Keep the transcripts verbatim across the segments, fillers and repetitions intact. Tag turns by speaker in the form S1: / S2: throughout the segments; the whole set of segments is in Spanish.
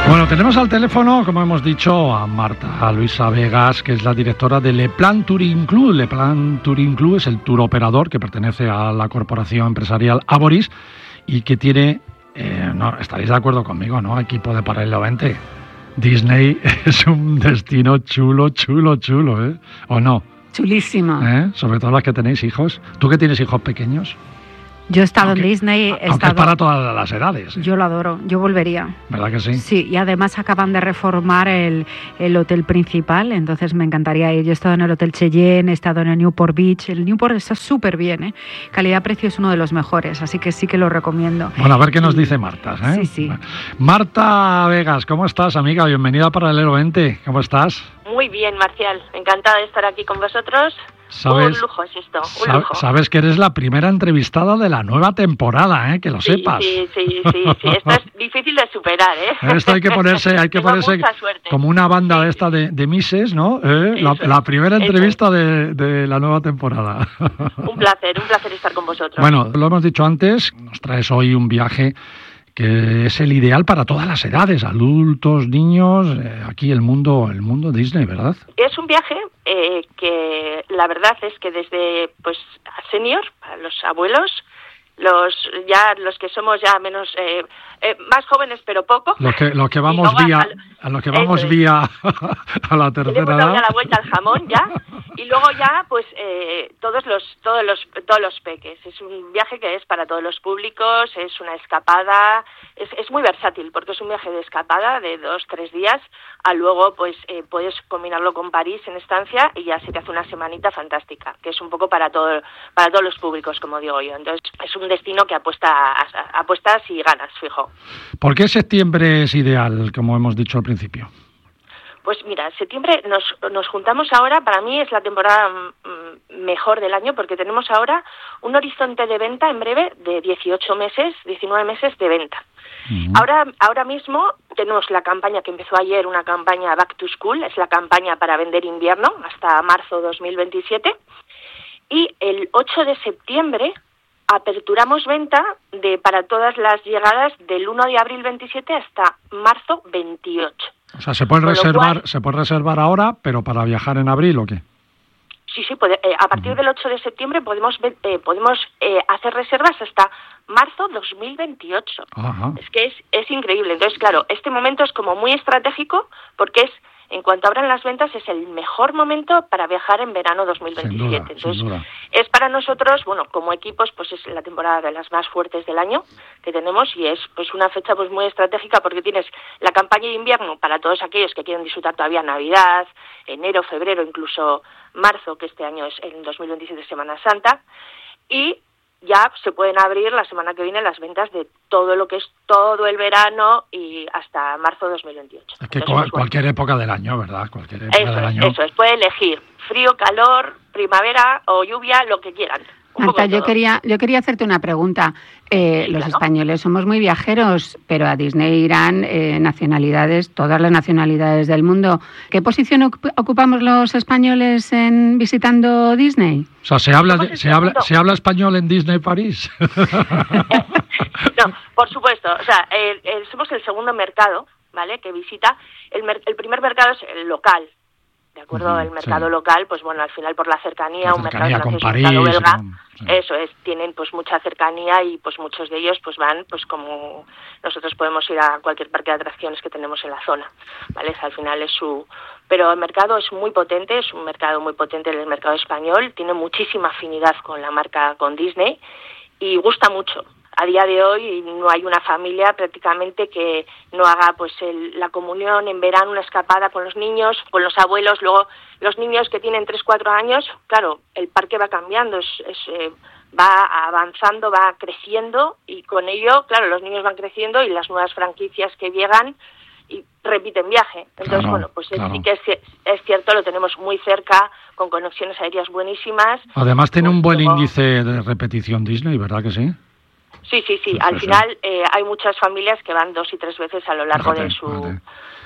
S1: Bueno, tenemos al teléfono, como hemos dicho, a Marta Luisa Vegas, que es la directora de Le Plan Touring Club. Le Plan Touring Club es el tour operador que pertenece a la corporación empresarial Avoris y que tiene, eh, no, estaréis de acuerdo conmigo, ¿no? Equipo de Paralelo veinte. Disney es un destino chulo, chulo, chulo, ¿eh? ¿O no?
S2: Chulísimo.
S1: ¿Eh? Sobre todo las que tenéis hijos. ¿Tú que tienes hijos pequeños?
S2: Yo he estado
S1: aunque,
S2: en Disney. He
S1: aunque
S2: estado...
S1: es para todas las edades. ¿Eh?
S2: Yo lo adoro, yo volvería.
S1: ¿Verdad que sí?
S2: Sí, y además acaban de reformar el, el hotel principal, entonces me encantaría ir. Yo he estado en el Hotel Cheyenne, he estado en el Newport Beach. El Newport está súper bien, ¿eh? Calidad-precio es uno de los mejores, así que sí que lo recomiendo.
S1: Bueno, a ver qué nos dice Marta, ¿eh?
S2: Sí, sí.
S1: Marta Vegas, ¿cómo estás, amiga? Bienvenida a Paralelo veinte. ¿Cómo estás?
S3: Muy bien, Marcial. Encantada de estar aquí con vosotros.
S1: ¿Sabes?
S3: Un lujo es esto, un
S1: Sab-
S3: lujo.
S1: Sabes que eres la primera entrevistada de la nueva temporada, ¿eh? Que lo
S3: sí,
S1: sepas.
S3: Sí, sí, sí, sí. Esto es difícil de superar, ¿eh?
S1: Esto hay que ponerse, hay que
S3: Tengo
S1: ponerse
S3: mucha suerte.
S1: como una banda
S3: sí,
S1: de esta de, de Misses, ¿no? ¿Eh? La,
S3: Eso
S1: la
S3: es,
S1: primera
S3: eso
S1: entrevista de, de la nueva temporada.
S3: Un placer, un placer estar con vosotros.
S1: Bueno, lo hemos dicho antes, nos traes hoy un viaje que es el ideal para todas las edades, adultos, niños, eh, aquí el mundo, el mundo Disney, ¿verdad?
S3: Es un viaje eh, que la verdad es que desde pues a senior, para los abuelos, los ya los que somos ya menos eh, eh, más jóvenes pero poco,
S1: los que los que vamos vía
S3: al,
S1: a los que vamos
S3: es.
S1: vía a la tercera
S3: le hemos
S1: edad,
S3: dado ya la vuelta al jamón ya, y luego ya pues eh, todos los todos los todos los peques. Es un viaje que es para todos los públicos, es una escapada, es, es muy versátil porque es un viaje de escapada de dos tres días a luego pues eh, puedes combinarlo con París en estancia y ya se te hace una semanita fantástica, que es un poco para todo para todos los públicos, como digo yo. Entonces es un destino que apuesta a, a, apuestas y ganas, fijo.
S1: ¿Por qué septiembre es ideal, como hemos dicho al principio?
S3: Pues mira, septiembre nos, nos juntamos ahora, para mí es la temporada mm, mejor del año porque tenemos ahora un horizonte de venta en breve de dieciocho meses, diecinueve meses de venta. Uh-huh. Ahora, ahora mismo tenemos la campaña que empezó ayer, una campaña Back to School, es la campaña para vender invierno hasta marzo dos mil veintisiete, y el ocho de septiembre aperturamos venta de para todas las llegadas del uno de abril veintisiete hasta marzo veintiocho.
S1: O sea, se puede reservar, cual, se puede reservar ahora, pero para viajar en abril, ¿o qué?
S3: Sí, sí, puede, eh, a partir uh-huh. del ocho de septiembre podemos eh, podemos eh, hacer reservas hasta marzo dos mil veintiocho. Uh-huh. Es que es es increíble. Entonces, claro, este momento es como muy estratégico porque es en cuanto abran las ventas es el mejor momento para viajar en verano dos mil veintisiete.
S1: Sin duda,
S3: Entonces,
S1: sin duda.
S3: Es para nosotros, bueno, como equipos, pues es la temporada de las más fuertes del año que tenemos y es pues una fecha pues muy estratégica porque tienes la campaña de invierno para todos aquellos que quieren disfrutar todavía Navidad, enero, febrero, incluso marzo, que este año es en dos mil veintisiete Semana Santa, y ya se pueden abrir la semana que viene las ventas de todo lo que es todo el verano y hasta marzo dos mil veintiocho.
S1: Es que
S3: Entonces,
S1: cu-
S3: pues,
S1: cualquier
S3: bueno.
S1: época del año, ¿verdad? Cualquier época
S3: Eso
S1: del
S3: es,
S1: año.
S3: eso es, puede elegir frío, calor, primavera o lluvia, lo que quieran.
S2: Marta, yo quería, yo quería hacerte una pregunta. Eh,
S3: sí,
S2: los
S3: claro.
S2: españoles somos muy viajeros, pero a Disney irán eh, nacionalidades, todas las nacionalidades del mundo. ¿Qué posición ocup- ocupamos los españoles en visitando Disney?
S1: O sea, ¿se habla, de, se habla, se habla español en Disney París?
S3: No, por supuesto. O sea, el, el, somos el segundo mercado, ¿vale?, que visita. El, mer- el primer mercado es el local. ¿De acuerdo? Uh-huh, el mercado sí. local, pues bueno, al final por la cercanía,
S1: la
S3: un
S1: cercanía
S3: mercado
S1: con
S3: francés,
S1: París,
S3: un mercado belga,
S1: con, sí.
S3: eso es, tienen pues mucha cercanía y pues muchos de ellos pues van pues como nosotros podemos ir a cualquier parque de atracciones que tenemos en la zona, ¿vale? Al final es su... Pero el mercado es muy potente, es un mercado muy potente el mercado español, tiene muchísima afinidad con la marca, con Disney y gusta mucho. A día de hoy no hay una familia prácticamente que no haga pues el, la comunión en verano, una escapada con los niños, con los abuelos. Luego los niños que tienen tres cuatro años, claro, el parque va cambiando, es, es, eh, va avanzando, va creciendo y con ello, claro, los niños van creciendo y las nuevas franquicias que llegan y repiten viaje. Entonces,
S1: claro,
S3: bueno, pues
S1: claro.
S3: sí que es, es cierto, lo tenemos muy cerca, con conexiones aéreas buenísimas.
S1: Además tiene
S3: pues,
S1: un buen
S3: luego...
S1: índice de repetición Disney, ¿verdad que sí?
S3: Sí, sí, sí. Al final eh, hay muchas familias que van dos y tres veces a lo largo
S1: Fíjate,
S3: de su
S1: fíjate.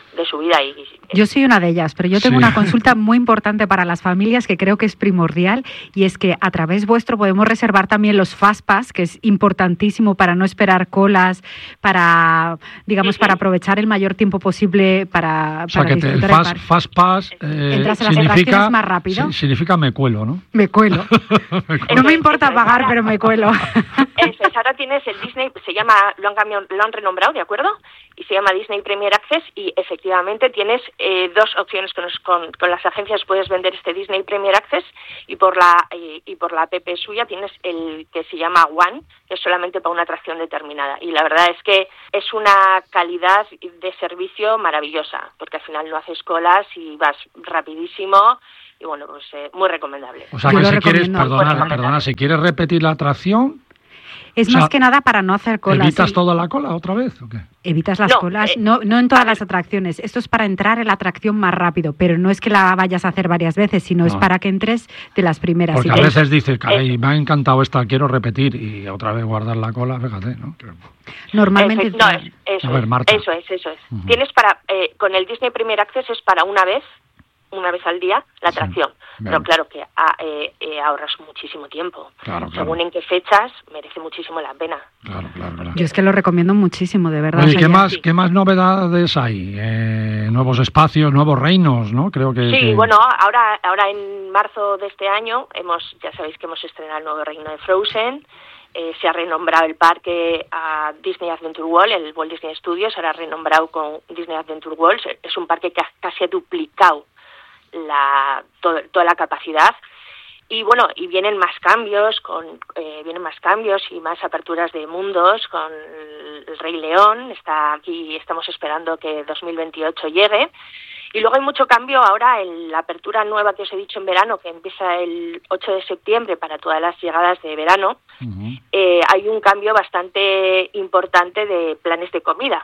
S3: de su vida. Y,
S2: yo soy una de ellas, pero yo tengo sí. una consulta muy importante para las familias que creo que es primordial, y es que a través vuestro podemos reservar también los Fastpass, que es importantísimo para no esperar colas, para, digamos, sí, sí. para aprovechar el mayor tiempo posible para,
S1: o sea,
S2: para
S1: que te, el fast, Fastpass eh,
S2: entras en las atracciones más rápido.
S1: Sí, significa me cuelo, ¿no?
S2: Me cuelo. me cuelo. No me importa pagar, pero me cuelo.
S3: Eso es, ahora tienes el Disney, se llama, lo han cambiado, lo han renombrado, ¿de acuerdo? Y se llama Disney Premier Access, y efectivamente tienes eh, dos opciones con, con, con las agencias. Puedes vender este Disney Premier Access, y por la y, y por la app suya tienes el que se llama One, que es solamente para una atracción determinada. Y la verdad es que es una calidad de servicio maravillosa, porque al final no haces colas y vas rapidísimo. Y bueno, pues eh, muy recomendable.
S1: O sea, que si quieres, perdona, perdona, si quieres repetir la atracción...
S2: Es o sea, más que nada para no hacer colas.
S1: ¿Evitas
S2: sí.
S1: toda la cola otra vez o qué?
S2: Evitas las
S3: no,
S2: colas,
S3: eh,
S2: no, no en todas las atracciones. Esto es para entrar en la atracción más rápido, pero no es que la vayas a hacer varias veces, sino no. es para que entres de las primeras.
S1: Porque
S2: sí
S1: a veces dices, caray, me ha encantado esta, quiero repetir, y otra vez guardar la cola, fíjate, ¿no?
S2: Normalmente...
S3: Eso, no, es, eso,
S1: a ver, Marta.
S3: eso es, eso es. Uh-huh. Tienes para, eh, con el Disney Premier Access es para una vez, una vez al día, la atracción. Sí, pero claro que a, eh, eh, ahorras muchísimo tiempo.
S1: Claro, claro.
S3: Según en qué fechas, merece muchísimo la pena.
S1: Claro, claro, claro.
S2: Yo es que lo recomiendo muchísimo, de verdad.
S1: Oye, ¿qué, más,
S3: sí.
S1: ¿qué más novedades hay? Eh, nuevos espacios, nuevos reinos, ¿no? Creo que...
S3: Sí,
S1: que...
S3: bueno, ahora ahora en marzo de este año, hemos ya sabéis que hemos estrenado el nuevo reino de Frozen. Eh, se ha renombrado el parque a Disney Adventure World, el Walt Disney Studios, ahora renombrado con Disney Adventure World. Es un parque que casi ha duplicado la todo, toda la capacidad, y bueno, y vienen más cambios con eh, vienen más cambios y más aperturas de mundos con el Rey León. Está aquí, estamos esperando que dos mil veintiocho llegue. Y luego hay mucho cambio ahora en la apertura nueva que os he dicho en verano, que empieza el ocho de septiembre para todas las llegadas de verano. Uh-huh. eh, hay un cambio bastante importante de planes de comida.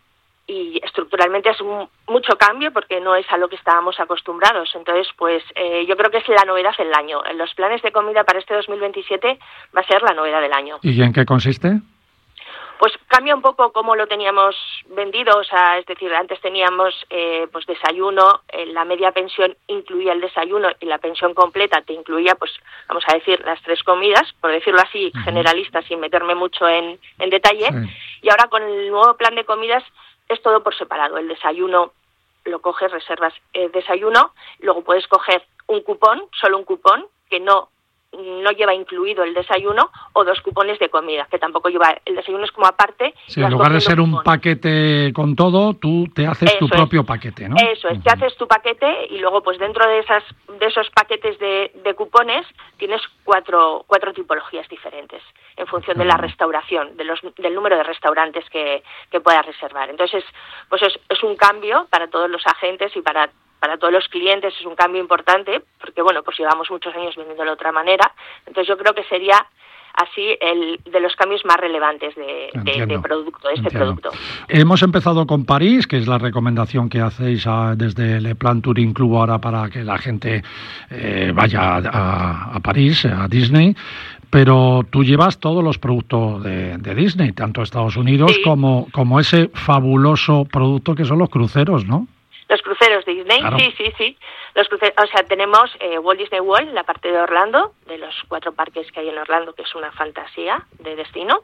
S3: Y estructuralmente es un, mucho cambio, porque no es a lo que estábamos acostumbrados. Entonces, pues eh, yo creo que es la novedad del año. En los planes de comida para este dos mil veintisiete va a ser la novedad del año.
S1: ¿Y en qué consiste?
S3: Pues cambia un poco cómo lo teníamos vendido, o sea, es decir, antes teníamos eh, pues desayuno, eh, la media pensión incluía el desayuno, y la pensión completa te incluía, pues vamos a decir, las tres comidas, por decirlo así, uh-huh. generalista, sin meterme mucho en, en detalle. Sí. Y ahora con el nuevo plan de comidas es todo por separado. El desayuno lo coges, reservas el desayuno, luego puedes coger un cupón, solo un cupón, que no no lleva incluido el desayuno, o dos cupones de comida, que tampoco lleva, el desayuno es como aparte.
S1: Sí, en lugar de ser un paquete con todo, tú te haces
S3: Eso
S1: tu
S3: es.
S1: propio paquete, ¿no?
S3: Eso es, uh-huh. te haces tu paquete, y luego pues dentro de esas de esos paquetes de, de cupones tienes cuatro cuatro tipologías diferentes, en función uh-huh. de la restauración, de los del número de restaurantes que, que puedas reservar. Entonces, pues es, es un cambio para todos los agentes y para para todos los clientes, es un cambio importante, porque bueno, pues llevamos muchos años vendiéndolo de otra manera. Entonces yo creo que sería así el de los cambios más relevantes de, de, de producto, de este
S1: Entiendo.
S3: producto.
S1: Hemos empezado con París, que es la recomendación que hacéis a, desde Le Plan Touring Club ahora, para que la gente eh, vaya a, a París, a Disney. Pero tú llevas todos los productos de, de Disney, tanto Estados Unidos
S3: sí.
S1: como, como ese fabuloso producto que son los cruceros, ¿no?
S3: Los cruceros de Disney,
S1: claro.
S3: sí, sí, sí. Los cruceros, o sea, tenemos eh, Walt Disney World, la parte de Orlando, de los cuatro parques que hay en Orlando, que es una fantasía de destino.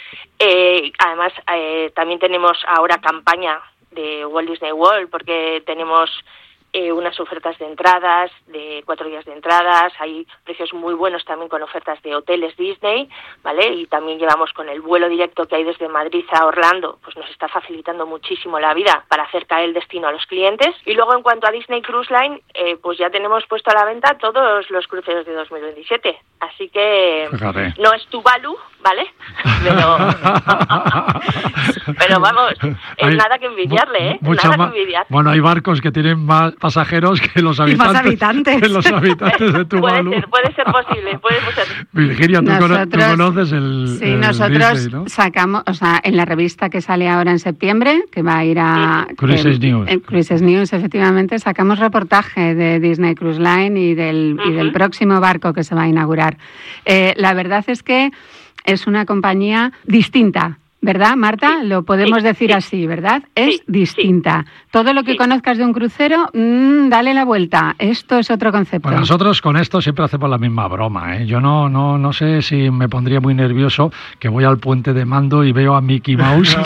S3: Eh, además, eh, también tenemos ahora campaña de Walt Disney World, porque tenemos eh, unas ofertas de entradas, de cuatro días de entradas, hay precios muy buenos también con ofertas de hoteles Disney, ¿vale? Y también llevamos con el vuelo directo que hay desde Madrid a Orlando, pues nos está facilitando muchísimo la vida para acercar el destino a los clientes. Y luego, en cuanto a Disney Cruise Line, eh, pues ya tenemos puesto a la venta todos los cruceros de dos mil veintisiete. Así que Fíjate. no es Tuvalu, ¿vale? Pero, pero vamos, es hay, nada que envidiarle, ¿eh? Nada
S1: ma-
S3: que envidiar.
S1: Bueno, hay barcos que tienen más pasajeros que los habitantes,
S2: más habitantes.
S1: Que los habitantes de Tuvalu.
S3: Puede ser, puede ser posible, puede ser.
S1: Virginia, tú, nosotros, tú conoces el
S4: Sí,
S1: el
S4: nosotros
S1: Disney, ¿no?
S4: sacamos, o sea, en la revista que sale ahora en septiembre, que va a ir a...
S1: Sí. Cruises
S4: eh,
S1: News.
S4: En Cruises News, efectivamente, sacamos reportaje de Disney Cruise Line y del, uh-huh. y del próximo barco que se va a inaugurar. Eh, la verdad es que es una compañía distinta. ¿verdad, Marta?
S3: Sí,
S4: lo podemos
S3: sí,
S4: decir
S3: sí.
S4: así, ¿verdad? Es
S3: Sí,
S4: distinta.
S3: sí.
S4: Todo lo que
S3: Sí.
S4: conozcas de un crucero, mmm, dale la vuelta. Esto es otro concepto.
S1: Pues nosotros con esto siempre hacemos la misma broma, ¿eh? Yo no, no, no sé si me pondría muy nervioso que voy al puente de mando y veo a Mickey Mouse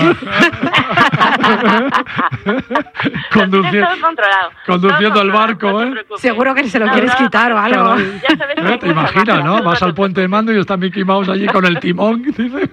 S1: Conduci- conduciendo el barco, ¿eh?
S2: Seguro que se lo quieres quitar o algo.
S3: Ya sabes que
S1: ¿Eh?
S3: hay
S1: ¿Te
S3: mucha
S1: imaginas,
S3: magia,
S1: no?
S3: te
S1: Vas al puente de mando y está Mickey Mouse allí con el timón. Dice,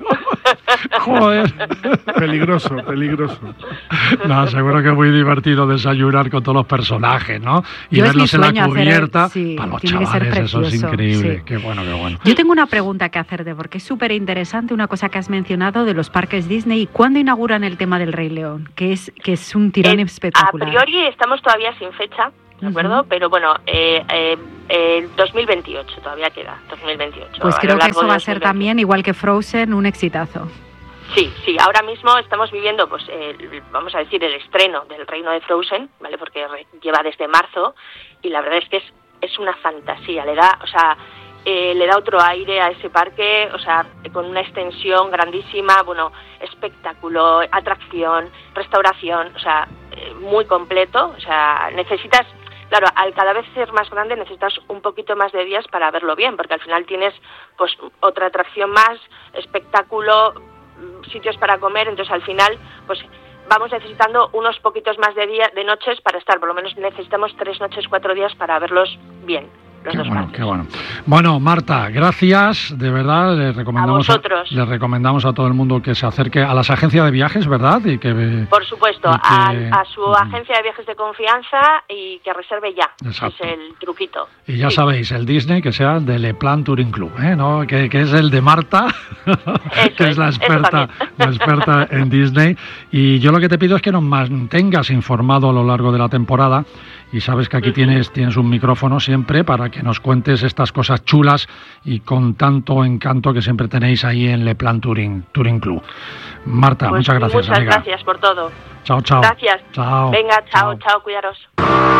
S1: joder.
S5: Peligroso, peligroso.
S1: No, seguro que es muy divertido desayunar con todos los personajes, ¿no? Y
S2: Yo es
S1: verlos
S2: mi
S1: en la
S2: sueño hacer-
S1: cubierta.
S2: sí,
S1: Para los
S2: tiene que ser
S1: chavales eso es
S2: precioso,
S1: increíble.
S2: sí.
S1: Qué bueno, qué bueno.
S2: Yo tengo una pregunta que hacerte, porque es súper interesante una cosa que has mencionado de los parques Disney. ¿Cuándo inauguran el tema del Rey León? Que es, que es un tirón
S3: Eh,
S2: espectacular.
S3: A priori estamos todavía sin fecha, ¿de acuerdo?
S2: Ujú.
S3: Pero bueno, eh, eh, eh, dos mil veintiocho todavía queda, dos mil veintiocho.
S2: Pues
S3: a
S2: creo
S3: lo
S2: que
S3: largo
S2: eso
S3: de
S2: va a ser
S3: dos mil veintiocho.
S2: también, igual que Frozen, un exitazo.
S3: Sí, sí, ahora mismo estamos viviendo, pues, el, vamos a decir, el estreno del Reino de Frozen, ¿vale? Porque re- lleva desde marzo y la verdad es que es, es una fantasía, le da, o sea, eh, le da otro aire a ese parque, o sea, con una extensión grandísima, bueno, espectáculo, atracción, restauración, o sea, eh, muy completo, o sea, necesitas, claro, al cada vez ser más grande necesitas un poquito más de días para verlo bien, porque al final tienes, pues, otra atracción más, espectáculo, sitios para comer, entonces al final pues vamos necesitando unos poquitos más de días, de noches para estar, por lo menos necesitamos tres noches, cuatro días para verlos bien. Los
S1: Qué
S3: dos
S1: bueno,
S3: parques.
S1: qué bueno. Bueno, Marta, gracias, de verdad, les recomendamos
S3: A vosotros.
S1: les recomendamos a todo el mundo que se acerque a las agencias de viajes, ¿verdad? Y que
S3: Por supuesto,
S1: y que-
S3: a, a su
S1: Ujú.
S3: agencia de viajes de confianza y que reserve ya,
S1: Exacto.
S3: es el truquito.
S1: Y ya
S3: Sí.
S1: sabéis, el Disney que sea del Le Plan Touring Club, ¿eh? ¿No? que, que es el de Marta, que es
S3: es,
S1: la
S3: eso
S1: experta,
S3: también.
S1: la experta en Disney. Y yo lo que te pido es que nos mantengas informado a lo largo de la temporada. Y sabes que aquí
S3: Ujú.
S1: tienes, tienes un micrófono siempre para que nos cuentes estas cosas chulas y con tanto encanto que siempre tenéis ahí en Le Plan Touring, Touring Club. Marta,
S3: Pues
S1: muchas gracias,
S3: muchas
S1: amiga.
S3: gracias por todo.
S1: Chao, chao.
S3: Gracias.
S1: Chao.
S3: Venga, chao, chao, cuidaros.